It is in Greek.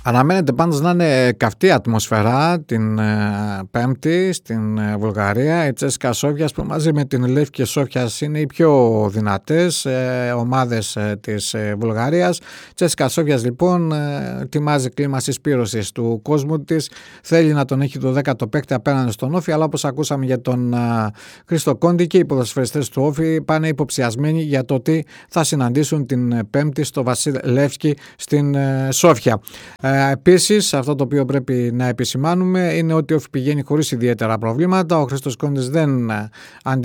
Αναμένεται πάντως να είναι καυτή ατμόσφαιρα την Πέμπτη στην Βουλγαρία. Η CSKA Σόφιας που μαζί με την Λεύκη Σόφιας είναι οι πιο δυνατές ομάδες της Βουλγαρίας. Η CSKA Σόφιας λοιπόν ετοιμάζει κλίμα συσπήρωσης του κόσμου της. Θέλει να τον έχει το 10ο παίκτη απέναντι στον Όφη, αλλά όπως ακούσαμε για τον Χρήστο Κόντι και οι ποδοσφαιριστές του Όφη πάνε υποψιασμένοι για το τι θα συναντήσουν την Πέμπτη στο Βασίλ Λεύκη στην Σόφια. Επίσης, αυτό το οποίο πρέπει να επισημάνουμε είναι ότι ο Όφη πηγαίνει χωρίς ιδιαίτερα προβλήματα. Ο Χρήστος Κόντης δεν